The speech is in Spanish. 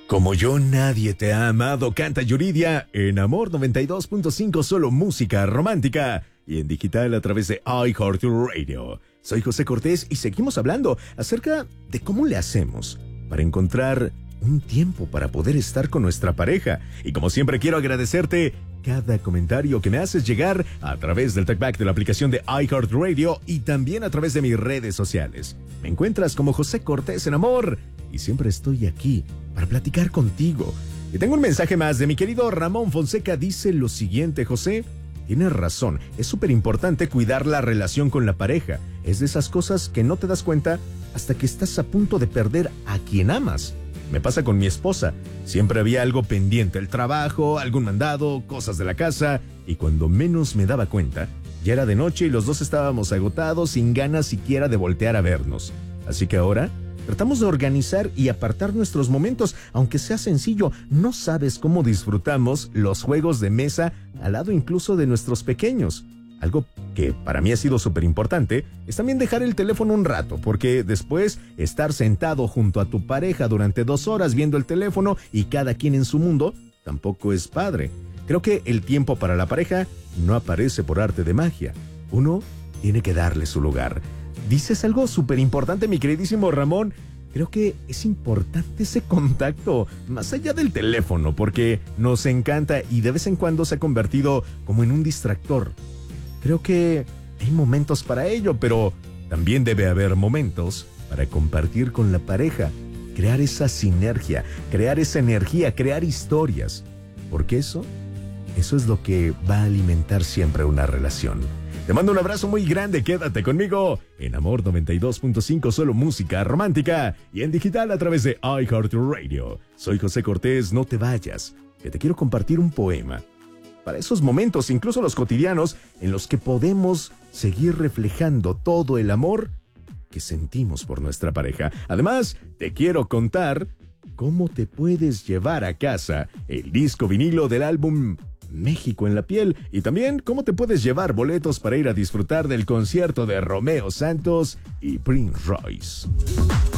Como yo nadie te ha amado, canta Yuridia en Amor 92.5, solo música romántica y en digital a través de iHeartRadio. Soy José Cortés y seguimos hablando acerca de cómo le hacemos para encontrar un tiempo para poder estar con nuestra pareja. Y como siempre quiero agradecerte cada comentario que me haces llegar a través del talkback de la aplicación de iHeartRadio y también a través de mis redes sociales. Me encuentras como José Cortés en Amor y siempre estoy aquí para platicar contigo. Y tengo un mensaje más de mi querido Ramón Fonseca. Dice lo siguiente: José, tienes razón, es súper importante cuidar la relación con la pareja. Es de esas cosas que no te das cuenta hasta que estás a punto de perder a quien amas. Me pasa con mi esposa. Siempre había algo pendiente, el trabajo, algún mandado, cosas de la casa, y cuando menos me daba cuenta, ya era de noche y los dos estábamos agotados, sin ganas siquiera de voltear a vernos. Así que ahora tratamos de organizar y apartar nuestros momentos, aunque sea sencillo. No sabes cómo disfrutamos los juegos de mesa al lado incluso de nuestros pequeños. Algo que para mí ha sido súper importante es también dejar el teléfono un rato, porque después estar sentado junto a tu pareja durante 2 horas viendo el teléfono y cada quien en su mundo tampoco es padre. Creo que el tiempo para la pareja no aparece por arte de magia. Uno tiene que darle su lugar. Dices algo súper importante, mi queridísimo Ramón. Creo que es importante ese contacto, más allá del teléfono, porque nos encanta y de vez en cuando se ha convertido como en un distractor. Creo que hay momentos para ello, pero también debe haber momentos para compartir con la pareja, crear esa sinergia, crear esa energía, crear historias. Porque eso es lo que va a alimentar siempre una relación. Te mando un abrazo muy grande, quédate conmigo en Amor 92.5, solo música romántica y en digital a través de iHeartRadio. Soy José Cortés, no te vayas, que te quiero compartir un poema. Para esos momentos, incluso los cotidianos, en los que podemos seguir reflejando todo el amor que sentimos por nuestra pareja. Además, te quiero contar cómo te puedes llevar a casa el disco vinilo del álbum México en la piel y también cómo te puedes llevar boletos para ir a disfrutar del concierto de Romeo Santos y Prince Royce.